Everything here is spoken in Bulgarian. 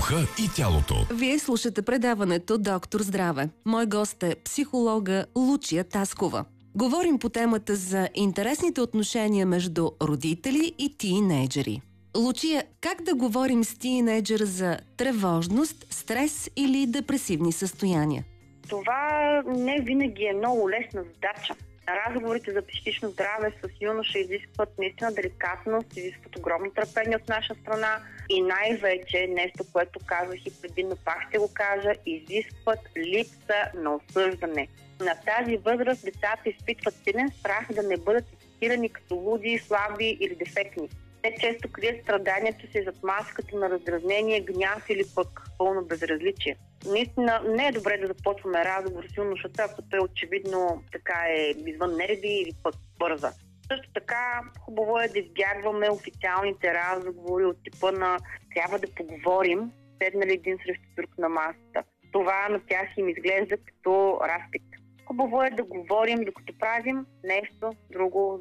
духа и тялото. Вие слушате предаването Доктор Здраве. Мой гост е психолога Лучия Таскова. Говорим по темата за интересните отношения между родители и тийнейджери. Лучия, как да говорим с тийнейджер за тревожност, стрес или депресивни състояния? Това не винаги е много лесна задача. Разговорите за психично здраве с юноша изискват наистина деликатност, изискват огромно търпение от наша страна и най-вече нещо, което казах и преди, но пак ще го кажа, изискват липса на осъждане. На тази възраст децата изпитват силен страх да не бъдат етикетирани като луди, слаби или дефектни. Те често крият страданието си зад маската на раздразнение, гняв или пък пълно безразличие. Наистина не е добре да започваме разговор с юношата, ако той очевидно така е извън нерви или пък бърза. Също така хубаво е да избягваме официалните разговори от типа на трябва да поговорим, седнали един срещу друг на масата. Това на тях им изглежда като разпит. Хубаво е да говорим, докато правим нещо друго